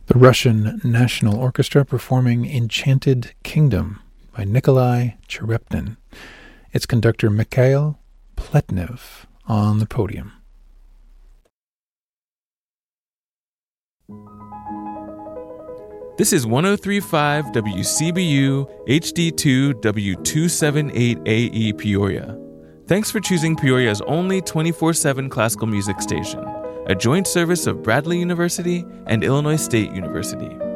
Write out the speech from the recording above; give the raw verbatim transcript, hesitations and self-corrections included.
The Russian National Orchestra performing Enchanted Kingdom by Nikolai Cherepnin. Its conductor Mikhail Pletnev on the podium. This is one oh three point five W C B U H D two W two seventy-eight A E Peoria. Thanks for choosing Peoria's only twenty-four seven classical music station, a joint service of Bradley University and Illinois State University.